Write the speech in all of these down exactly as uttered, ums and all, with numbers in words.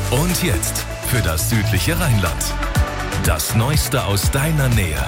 Und jetzt für das südliche Rheinland. Das Neueste aus deiner Nähe.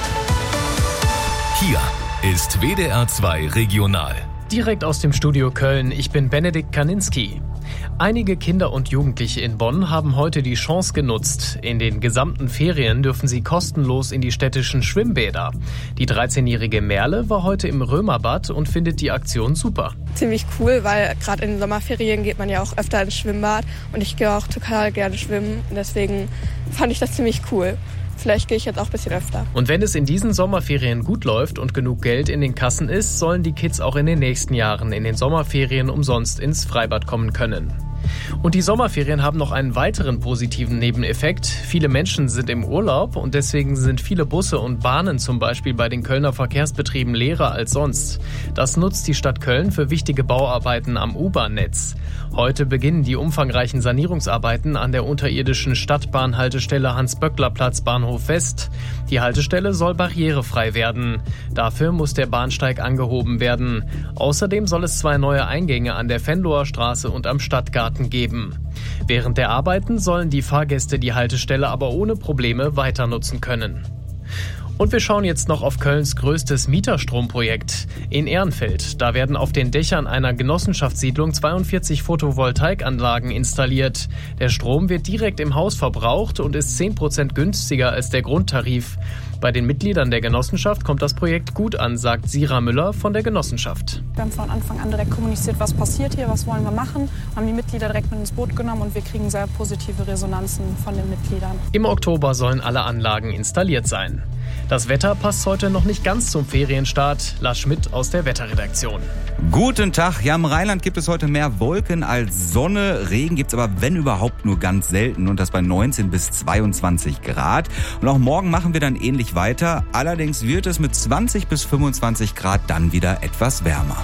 Hier ist W D R zwei Regional. Direkt aus dem Studio Köln, ich bin Benedikt Kaninski. Einige Kinder und Jugendliche in Bonn haben heute die Chance genutzt. In den gesamten Ferien dürfen sie kostenlos in die städtischen Schwimmbäder. Die dreizehnjährige Merle war heute im Römerbad und findet die Aktion super. Ziemlich cool, weil gerade in den Sommerferien geht man ja auch öfter ins Schwimmbad und ich gehe auch total gerne schwimmen. Deswegen fand ich das ziemlich cool. Vielleicht gehe ich jetzt auch ein bisschen öfter. Und wenn es in diesen Sommerferien gut läuft und genug Geld in den Kassen ist, sollen die Kids auch in den nächsten Jahren in den Sommerferien umsonst ins Freibad kommen können. Und die Sommerferien haben noch einen weiteren positiven Nebeneffekt. Viele Menschen sind im Urlaub und deswegen sind viele Busse und Bahnen zum Beispiel bei den Kölner Verkehrsbetrieben leerer als sonst. Das nutzt die Stadt Köln für wichtige Bauarbeiten am U-Bahn-Netz. Heute beginnen die umfangreichen Sanierungsarbeiten an der unterirdischen Stadtbahnhaltestelle Hans-Böckler-Platz Bahnhof West. Die Haltestelle soll barrierefrei werden. Dafür muss der Bahnsteig angehoben werden. Außerdem soll es zwei neue Eingänge an der Venloer Straße und am Stadtgarten geben. Während der Arbeiten sollen die Fahrgäste die Haltestelle aber ohne Probleme weiter nutzen können. Und wir schauen jetzt noch auf Kölns größtes Mieterstromprojekt in Ehrenfeld. Da werden auf den Dächern einer Genossenschaftssiedlung zweiundvierzig Photovoltaikanlagen installiert. Der Strom wird direkt im Haus verbraucht und ist zehn Prozent günstiger als der Grundtarif. Bei den Mitgliedern der Genossenschaft kommt das Projekt gut an, sagt Sira Müller von der Genossenschaft. Wir haben von Anfang an direkt kommuniziert, was passiert hier, was wollen wir machen, haben die Mitglieder direkt mit ins Boot genommen und wir kriegen sehr positive Resonanzen von den Mitgliedern. Im Oktober sollen alle Anlagen installiert sein. Das Wetter passt heute noch nicht ganz zum Ferienstart. Lars Schmidt aus der Wetterredaktion. Guten Tag. Ja, im Rheinland gibt es heute mehr Wolken als Sonne. Regen gibt's aber, wenn überhaupt, nur ganz selten. Und das bei neunzehn bis zweiundzwanzig Grad. Und auch morgen machen wir dann ähnlich weiter. Allerdings wird es mit zwanzig bis fünfundzwanzig Grad dann wieder etwas wärmer.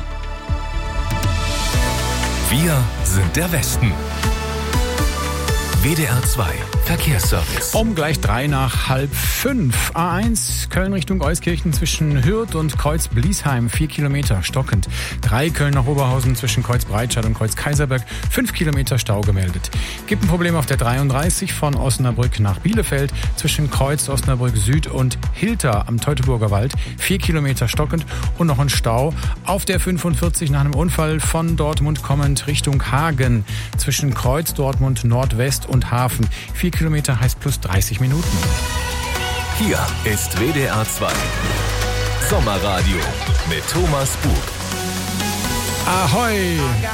Wir sind der Westen. W D R zwei Verkehrsservice. Um gleich drei nach halb fünf. A eins Köln Richtung Euskirchen zwischen Hürth und Kreuz-Bliesheim. Vier Kilometer stockend. Drei Köln nach Oberhausen zwischen Kreuz-Breitscheid und Kreuz-Kaiserberg. Fünf Kilometer Stau gemeldet. Gibt ein Problem auf der dreiunddreißig von Osnabrück nach Bielefeld zwischen Kreuz Osnabrück Süd und Hilter am Teutoburger Wald. Vier Kilometer stockend und noch ein Stau auf der fünfundvierzig nach einem Unfall von Dortmund kommend Richtung Hagen zwischen Kreuz Dortmund Nordwest und Hafen. Vier Kilometer heißt plus dreißig Minuten. Hier ist W D R zwei Sommerradio mit Thomas Bug. Ahoi!